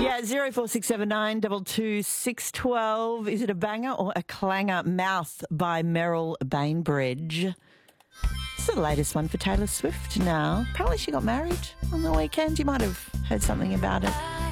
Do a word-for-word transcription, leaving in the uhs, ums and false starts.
Yeah, zero four six seven nine double two six twelve. Is it a banger or a clanger? Mouth by Meryl Bainbridge. This is the latest one for Taylor Swift now. Apparently she got married on the weekend. You might have heard something about it.